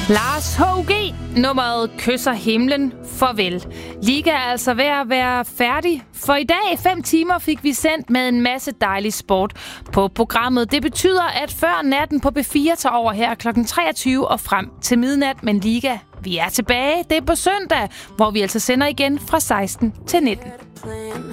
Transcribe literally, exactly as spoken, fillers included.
Lars H G, nummeret Kysser himlen, farvel. Liga er altså ved at være færdig, for i dag i fem timer fik vi sendt med en masse dejlig sport på programmet. Det betyder, at før natten på B fire tager over her klokken treogtyve og frem til midnat, men Liga, vi er tilbage. Det er på søndag, hvor vi altså sender igen fra seksten til nitten.